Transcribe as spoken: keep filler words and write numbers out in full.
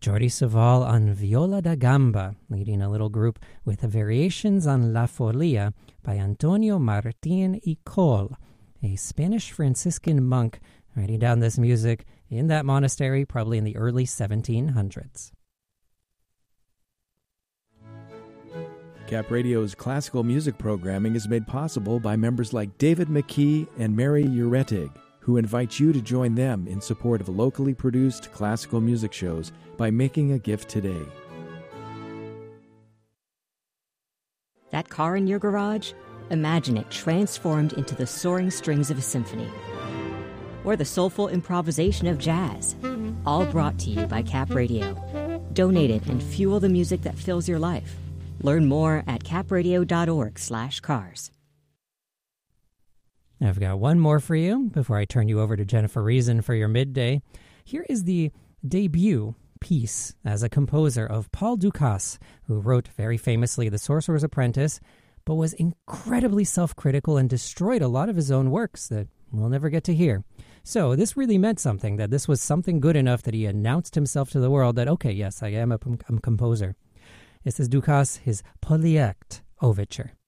Jordi Savall on Viola da Gamba, leading a little group with variations on La Folia by Antonio Martín y Col, a Spanish Franciscan monk writing down this music in that monastery probably in the early seventeen hundreds. Cap Radio's classical music programming is made possible by members like David McKee and Mary Uretig, who invite you to join them in support of locally produced classical music shows by making a gift today. That car in your garage? Imagine it transformed into the soaring strings of a symphony. Or the soulful improvisation of jazz. All brought to you by Cap Radio. Donate it and fuel the music that fills your life. Learn more at capradio.org slash cars. I've got one more for you before I turn you over to Jennifer Reason for your midday. Here is the debut piece as a composer of Paul Dukas, who wrote very famously The Sorcerer's Apprentice, but was incredibly self-critical and destroyed a lot of his own works that we'll never get to hear. So this really meant something, that this was something good enough that he announced himself to the world that, okay, yes, I am a, a composer. This is Dukas, his Polyakt Overture.